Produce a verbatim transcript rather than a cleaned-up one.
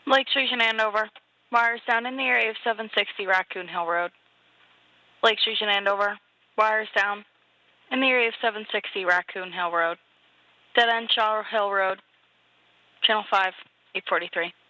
Lake Station, Andover. Wires down in the area of seven sixty Raccoon Hill Road. Lake Station, Andover. Wires down in the area of seven sixty Raccoon Hill Road. Dead End Shaw Hill Road. Channel five, eight forty-three.